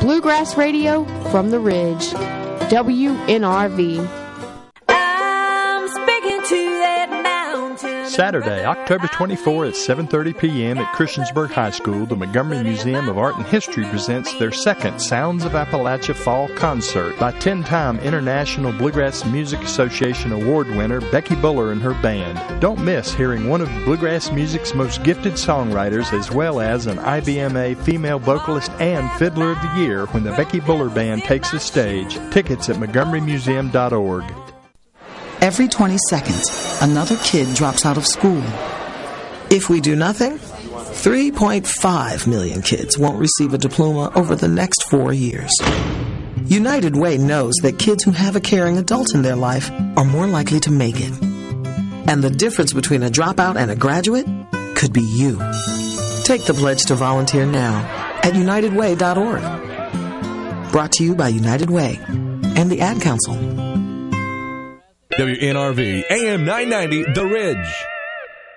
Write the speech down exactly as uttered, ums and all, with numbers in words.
Bluegrass Radio from the Ridge. W N R V. I'm speaking to that mountain. Saturday, October twenty-fourth at seven thirty p.m. at Christiansburg High School, the Montgomery Museum of Art and History presents their second Sounds of Appalachia Fall Concert by ten-time International Bluegrass Music Association Award winner Becky Buller and her band. Don't miss hearing one of bluegrass music's most gifted songwriters, as well as an I B M A female vocalist and fiddler of the year when the Becky Buller Band takes the stage. Tickets at montgomery museum dot org. Every twenty seconds, another kid drops out of school. If we do nothing, three point five million kids won't receive a diploma over the next four years. United Way knows that kids who have a caring adult in their life are more likely to make it. And the difference between a dropout and a graduate could be you. Take the pledge to volunteer now at united way dot org. Brought to you by United Way and the Ad Council. W N R V, A M nine ninety, The Ridge.